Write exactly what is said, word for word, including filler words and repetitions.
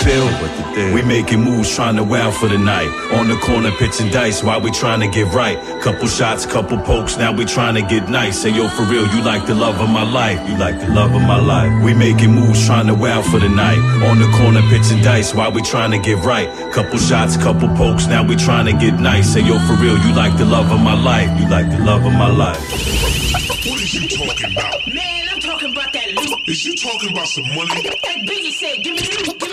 feel? We making moves, trying to wow for the night. On the corner, pitching dice while we trying to get right. Couple shots, couple pokes, now we trying to get nice. Say, yo, for real, you like the love of my life. You like the love of my life. We making moves, trying to wow for the night. On the corner, pitching dice while we trying to get right. Couple shots, couple pokes, now we trying to get nice. Say, yo, for real, you like the love of my life. You like the love of my life. What is you talking about? Man, I'm talking about that loot. Is you talking about some money? That Biggie said, give me loot.